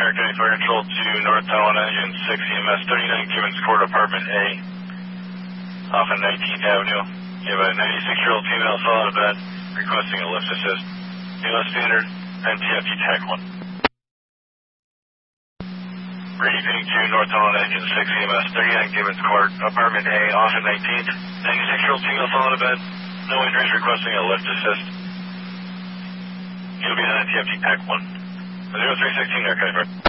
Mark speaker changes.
Speaker 1: American Fire Control to North Taiwan Engine 6 EMS 39 Gibbons Court, Apartment A, off of 19th Avenue. You have a 96-year-old female fell out of bed, requesting a lift assist. US Standard, NTFT Tech 1. Briefing to North Taiwan Engine 6 EMS 39 Gibbons Court, Apartment A, off of 19th. 96-year-old female fell out of bed, no injuries, requesting a lift assist. You'll be on NTFT Tech 1. 0316 Aircraft.